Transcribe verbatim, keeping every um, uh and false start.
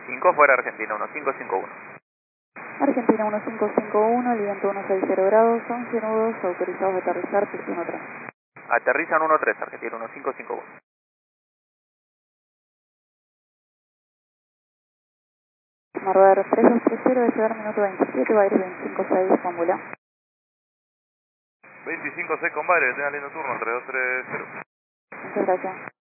cinco, fuera Argentina uno cinco cinco uno. Argentina uno cinco cinco uno, el viento uno seis cero grados, once nudos, autorizados a aterrizar, P C uno tres. Aterrizan uno tres, Argentina uno cinco cinco uno. Marruecos tres dos tres cero, despegar minuto veintisiete, Baires veinticinco seis, Pambula. veinticinco seis con Baires, tengan lindo turno, tres dos tres cero. Muchas gracias.